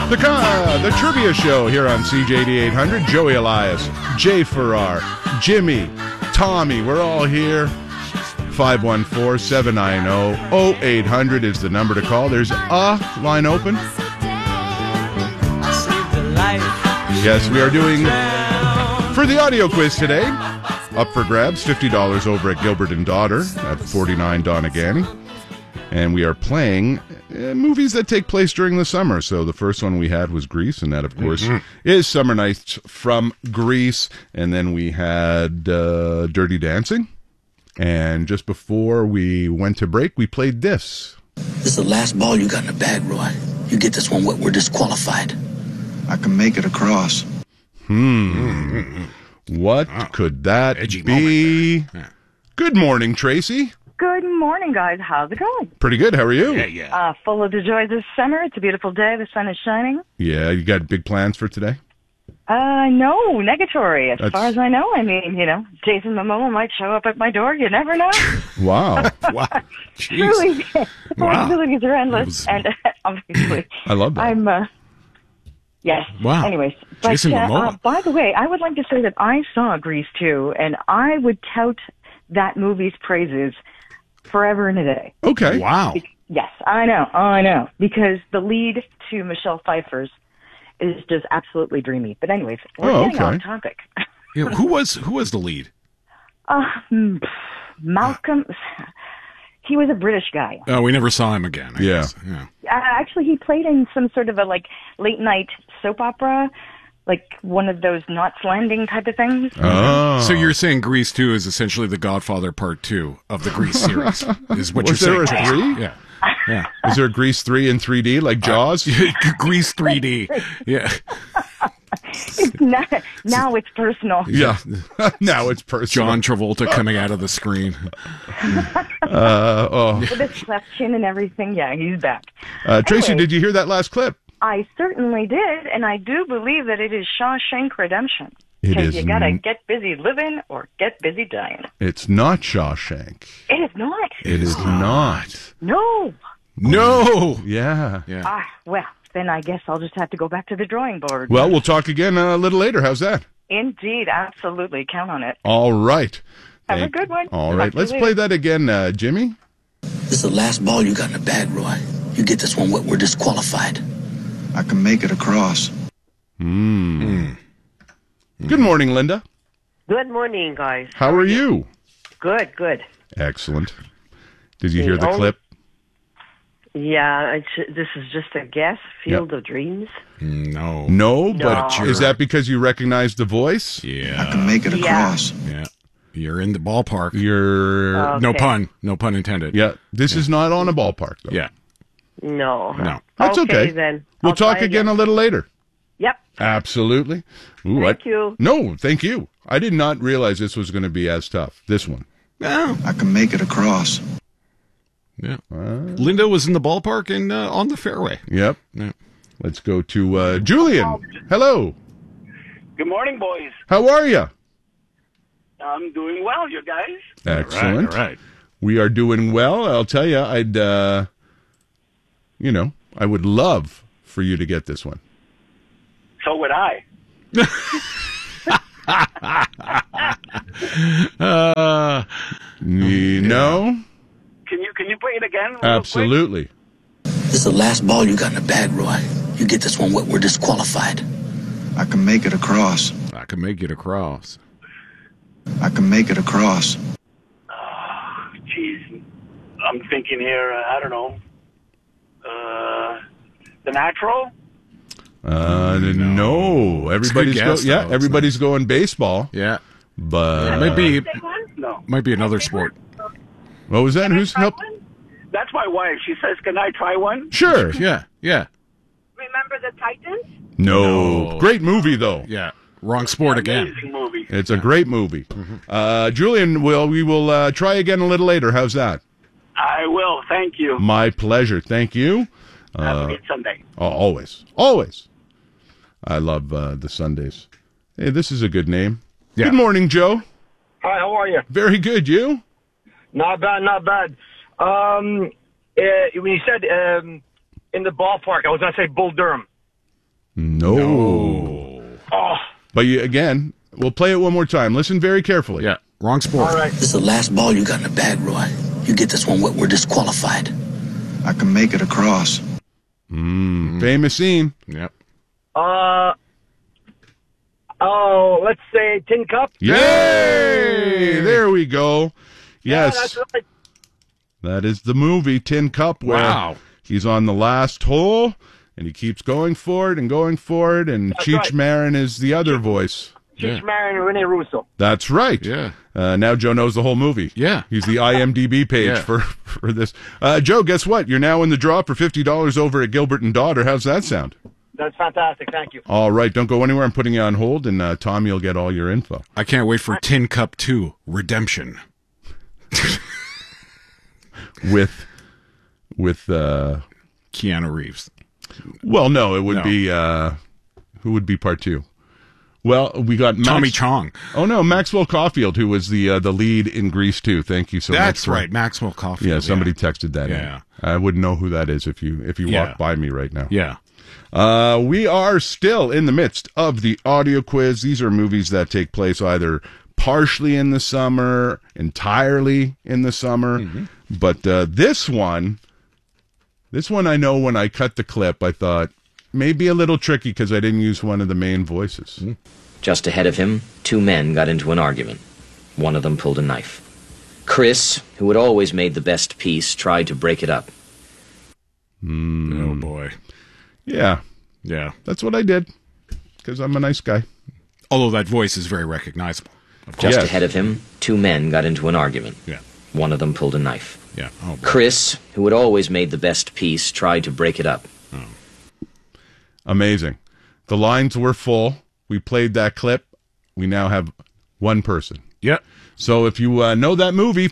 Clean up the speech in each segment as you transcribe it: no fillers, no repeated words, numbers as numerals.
The trivia show here on CJD 800. Joey Elias, Jay Farrar, Jimmy, Tommy, we're all here. 514-790-0800 is the number to call. There's a line open. Yes, we are doing, for the audio quiz today, up for grabs, $50 over at Gilbert & Daughter at 49 Donegany. And we are playing movies that take place during the summer. So the first one we had was Grease, and that, of course, is Summer Nights from Grease. And then we had Dirty Dancing. And just before we went to break, we played this. This is the last ball you got in the bag, Roy. You get this one, we're disqualified. I can make it across. What could that be? Yeah. Good morning, Tracy. Good morning, guys. How's it going? Pretty good. How are you? Yeah. Full of the joys of summer. It's a beautiful day. The sun is shining. Yeah, you got big plans for today? No, negatory. As That's- far as I know, I mean, Jason Momoa might show up at my door. You never know. Wow. Wow. Jeez. Truly, the Wow. possibilities are endless. And obviously, I love that. yes. Wow. Anyways, but, Jason Momoa. by the way, I would like to say that I saw Grease 2, and I would tout that movie's praises forever and a day. Okay. Wow. Yes, I know. Because the lead to Michelle Pfeiffer's is just absolutely dreamy. But anyways, we're getting off topic. Yeah, who was the lead? Malcolm, he was a British guy. Oh, we never saw him again. I Yeah. guess. Yeah. Actually, he played in some sort of a late night soap opera, like one of those Knots Landing type of things. Oh. So you're saying Grease 2 is essentially the Godfather Part 2 of the Grease series? Is what Was you're there saying? a 3? Yeah. Yeah. Is there a Grease 3 in 3D like Jaws? Grease 3D. Yeah. Now it's personal. Yeah. Now it's personal. John Travolta coming out of the screen. With his cleft chin and everything. Yeah, he's back. Tracy, Anyway. did you hear that last clip? I certainly did, and I do believe that it is Shawshank Redemption. It Because is you gotta get busy living or get busy dying. It's not Shawshank. It is not. It is not. No. No. Yeah. Yeah. Well, then I guess I'll just have to go back to the drawing board. Well, we'll talk again a little later. How's that? Indeed, absolutely. Count on it. All right. Have a good one. All right. Talk to you Let's later. play that again, Jimmy. This is the last ball you got in the bag, Roy. You get this one, we're disqualified. I can make it across. Good morning, Linda. Good morning, guys. How are you? Good. Excellent. Did you hear the only- clip? Yeah, this is just a guess. Field of Dreams. No. No, but No. is that because you recognize the voice? I Yeah. can make it across. Yeah. You're in the ballpark. You're... No Okay. pun. No pun intended. Yeah, this is not on a ballpark, though. Yeah. No. No. That's okay. Then. We'll I'll try talk again a little later. Yep. Absolutely. Ooh, Thank you. No, thank you. I did not realize this was going to be as tough. This one. Oh. I can make it across. Yeah. Linda was in the ballpark and on the fairway. Yep. Yeah. Let's go to Julian. Hello. Good morning, boys. How are you? I'm doing well, you guys. Excellent. All right. We are doing well. I'll tell you, I would love for you to get this one. So would I. No? Can you play it again? real quick? Absolutely. This is the last ball you got in the bag, Roy. You get this one, we're disqualified. I can make it across. I can make it across. I can make it across. Jeez, I'm thinking here. I don't know. The Natural. No. Everybody's guess, though. It's everybody's going baseball, Yeah. but No, Might be another sport. what was that? Who's help? that's my wife. She says, "Can I try one?" Sure. Yeah. Yeah. Remember the Titans? No. No. Great movie though. Yeah. Wrong sport again. Amazing movie. It's a great movie. Julian, we will try again a little later. How's that? I will. Thank you. My pleasure. Thank you. Have a good Sunday. Always. I love the Sundays. Hey, this is a good name. Yeah. Good morning, Joe. Hi, how are you? Very good. You? Not bad. When you said in the ballpark, I was going to say Bull Durham. No. Oh, But again, we'll play it one more time. Listen very carefully. Yeah, wrong sport. all right. This is the last ball you got in the bag, Roy. You get this one, we're disqualified. I can make it across. Famous scene. Yep. Let's say Tin Cup. Yay! There we go. Yes. Yeah, that's right. That is the movie Tin Cup where Wow. he's on the last hole and he keeps going for it and going for it, and Cheech right. Marin is the other voice. Cheech Marin and Rene Russo. That's right. Yeah. Now Joe knows the whole movie. Yeah. He's the IMDb page Yeah. for this. Joe, guess what? You're now in the draw for $50 over at Gilbert and Daughter. How's that sound? That's fantastic. Thank you. All right. Don't go anywhere. I'm putting you on hold, and Tommy will get all your info. I can't wait for Tin Cup 2, Redemption. With Keanu Reeves. well, no, it would No. be who would be part two? Well, we got Tommy Chong. Oh no, Maxwell Caulfield, who was the lead in Grease 2. Thank you so much. That's for- right, Maxwell Caulfield. Yeah, somebody texted that. Yeah. In. I wouldn't know who that is if you Yeah. walked by me right now. Yeah. We are still in the midst of the audio quiz. These are movies that take place either partially in the summer, entirely in the summer. Mm-hmm. But this one I know when I cut the clip, I thought maybe a little tricky because I didn't use one of the main voices. Just ahead of him, two men got into an argument. One of them pulled a knife. Chris, who had always made the best piece, tried to break it up. Oh, boy. Yeah, Yeah. that's what I did because I'm a nice guy. Although that voice is very recognizable. Of course. Just Yes. ahead of him, two men got into an argument. Yeah. One of them pulled a knife. Yeah. Oh, boy. Chris, who had always made the best piece, tried to break it up. Amazing. The lines were full. We played that clip. We now have one person. Yep. So if you know that movie,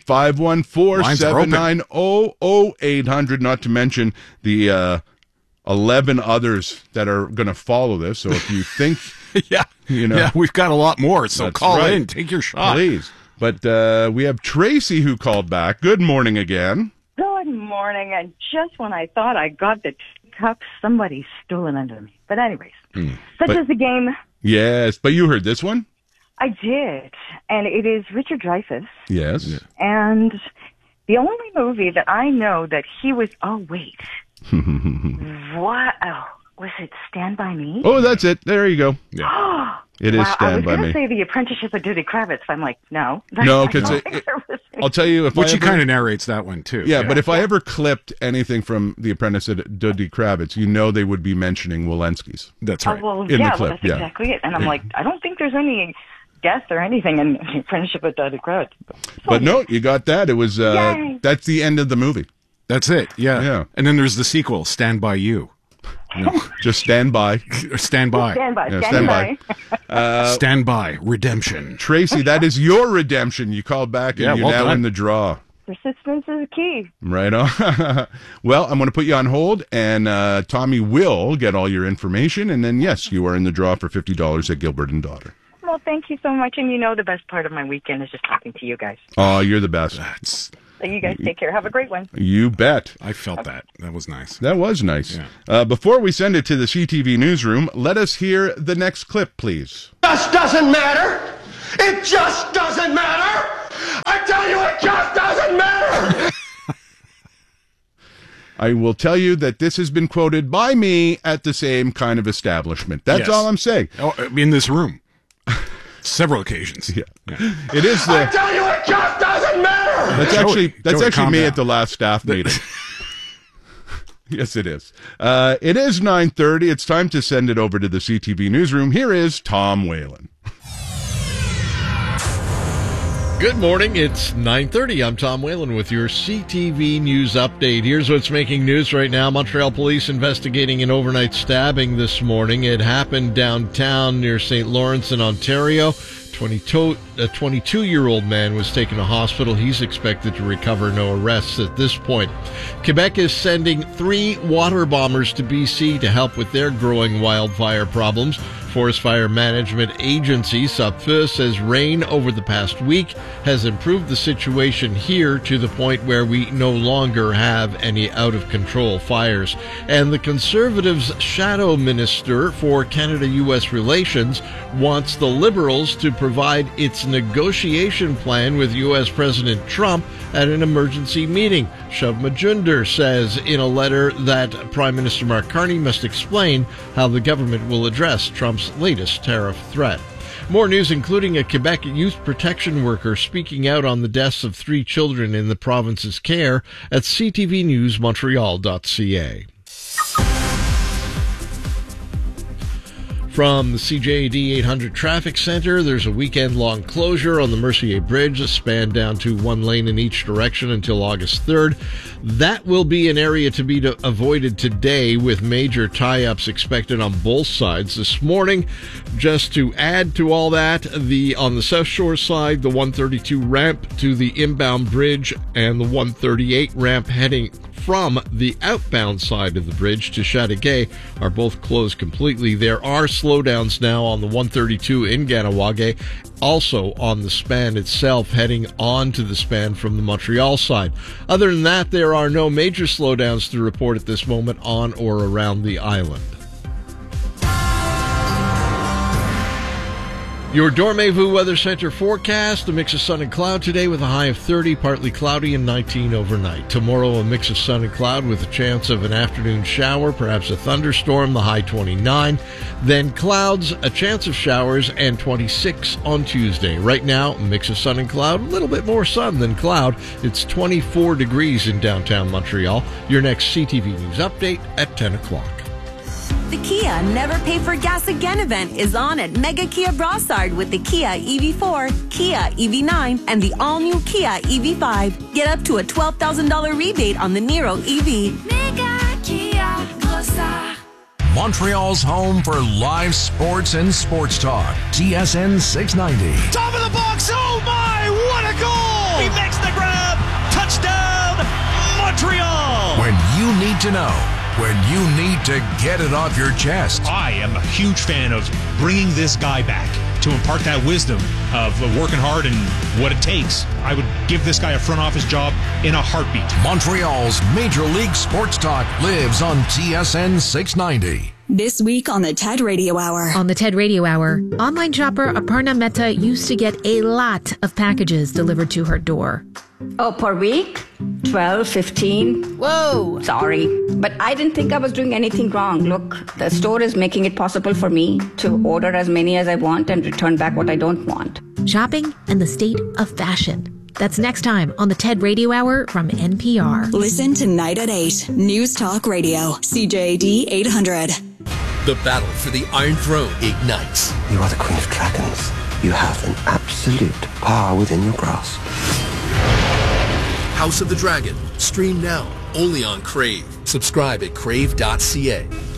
514-790-0800, not to mention the 11 others that are going to follow this. So if you think, Yeah. You know. Yeah, we've got a lot more, so That's call right. in. Take your shot. please. But we have Tracy who called back. Good morning again. Good morning. And just when I thought I got the cup, somebody stole it under me. But anyways, such But- is the game. Yes, but you heard this one? I did. And it is Richard Dreyfuss. Yes. And the only movie that I know that he was, oh, wait. What? Oh, was it Stand By Me? Oh, that's it. There you go. It is Wow, I Stand was By going Me. to say The Apprenticeship of Dudley Kravitz. I'm like, no. No, I 'cause don't it- think there was any- I'll tell you if Which I he ever, kind of narrates that one, too. Yeah, but if I ever clipped anything from The Apprentice of Dudley Kravitz, you know they would be mentioning Walensky's. That's Oh, right. well, In the yeah, clip, well, that's yeah. exactly it. And I'm like, I don't think there's any death or anything in The Apprenticeship of Dudley Kravitz. But no, you got that. It was Yay. that's the end of the movie. That's it. Yeah. Yeah. And then there's the sequel, Stand By You. Just stand by. Or Stand By. Stand by. Yeah, stand stand by. Stand By. Redemption. Tracy, that is your redemption. You called back and Yeah, you're well now done. in the draw. Persistence is the key. Right on. Well, I'm going to put you on hold, and Tommy will get all your information, and then, yes, you are in the draw for $50 at Gilbert and Daughter. Well, thank you so much. And you know the best part of my weekend is just talking to you guys. Oh, you're the best. That's. So you guys take care. Have a great one. You bet. I felt that. That was nice. That was nice. Yeah. Before we send it to the CTV newsroom, let us hear the next clip, please. Just doesn't matter. It just doesn't matter. I tell you, it just doesn't matter. I will tell you that this has been quoted by me at the same kind of establishment. That's Yes. all I'm saying. Oh, in this room. Several occasions. Yeah. It is the. Tell you, it just doesn't matter. That's Joey, actually Joey, calm me down. at the last staff meeting. Yes, it is. It is 9:30. It's time to send it over to the CTV newsroom. Here is Tom Whalen. Good morning. It's 9:30. I'm Tom Whalen with your CTV News Update. Here's what's making news right now. Montreal police investigating an overnight stabbing this morning. It happened downtown near St. Lawrence in Ontario. a 22-year-old man was taken to hospital. He's expected to recover. No arrests at this point. Quebec is sending 3 water bombers to BC to help with their growing wildfire problems. Forest Fire Management Agency, SUPFE, says rain over the past week has improved the situation here to the point where we no longer have any out-of-control fires. And the Conservatives' shadow minister for Canada-U.S. relations wants the Liberals to provide its negotiation plan with U.S. President Trump at an emergency meeting. Shav Majumdar says in a letter that Prime Minister Mark Carney must explain how the government will address Trump's latest tariff threat. More news, including a Quebec youth protection worker speaking out on the deaths of 3 children in the province's care at ctvnewsmontreal.ca. From the CJAD 800 Traffic Center, there's a weekend-long closure on the Mercier Bridge, a span down to 1 lane in each direction until August 3rd. That will be an area to be avoided today, with major tie-ups expected on both sides this morning. Just to add to all that, on the South Shore side, the 132 ramp to the inbound bridge and the 138 ramp heading from the outbound side of the bridge to Chateauguay are both closed completely. There are slowdowns now on the 132 in Ganawage, also on the span itself heading on to the span from the Montreal side. Other than that, there are no major slowdowns to report at this moment on or around the island. Your Dormevu Weather Center forecast: a mix of sun and cloud today with a high of 30, partly cloudy, and 19 overnight. Tomorrow, a mix of sun and cloud with a chance of an afternoon shower, perhaps a thunderstorm, the high 29. Then clouds, a chance of showers, and 26 on Tuesday. Right now, a mix of sun and cloud, a little bit more sun than cloud. It's 24 degrees in downtown Montreal. Your next CTV News update at 10 o'clock. The Kia Never Pay for Gas Again event is on at Mega Kia Brossard with the Kia EV4, Kia EV9, and the all-new Kia EV5. Get up to a $12,000 rebate on the Niro EV. Mega Kia Brossard. Montreal's home for live sports and sports talk. TSN 690. Top of the box. Oh my, what a goal! He makes the grab. Touchdown, Montreal. When you need to know. When you need to get it off your chest. I am a huge fan of bringing this guy back to impart that wisdom of working hard and what it takes. I would give this guy a front office job in a heartbeat. Montreal's Major League Sports Talk lives on TSN 690. This week on the TED Radio Hour. On the TED Radio Hour, online shopper Aparna Mehta used to get a lot of packages delivered to her door. Oh, per week? 12, 15. Whoa! Sorry, but I didn't think I was doing anything wrong. Look, the store is making it possible for me to order as many as I want and return back what I don't want. Shopping and the state of fashion. That's next time on the TED Radio Hour from NPR. Listen tonight at 8. News Talk Radio, CJAD 800. The battle for the Iron Throne ignites. You are the Queen of Dragons. You have an absolute power within your grasp. House of the Dragon. Stream now, only on Crave. Subscribe at crave.ca.